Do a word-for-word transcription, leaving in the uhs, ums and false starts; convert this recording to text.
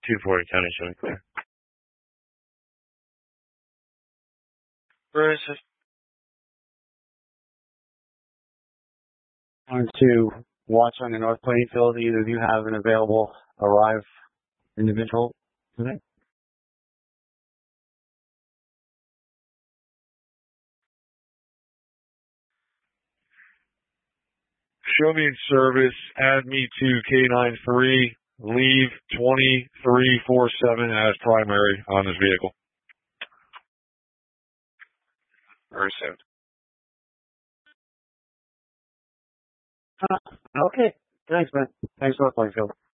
two forty County showing clear. Where is it? Wanted to watch on the North Plainfield. Either of you have an available arrive individual today? Show me in service. Add me to K nine three. Leave twenty-three forty-seven as primary on this vehicle. Very soon. Uh, okay. Thanks, man. Thanks for the Plainfield.